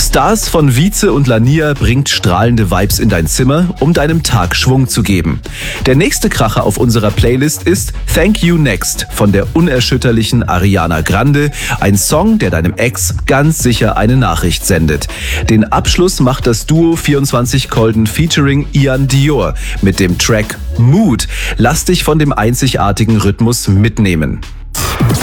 Stars von Vize und Lania bringt strahlende Vibes in dein Zimmer, um deinem Tag Schwung zu geben. Der nächste Kracher auf unserer Playlist ist Thank You Next von der unerschütterlichen Ariana Grande, ein Song, der deinem Ex ganz sicher eine Nachricht sendet. Den Abschluss macht das Duo 24 Golden featuring Ian Dior mit dem Track Mood. Lass dich von dem einzigartigen Rhythmus mitnehmen.